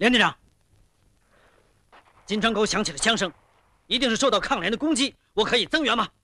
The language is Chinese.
连队长，金川沟响起了枪声，一定是受到抗联的攻击，我可以增援吗？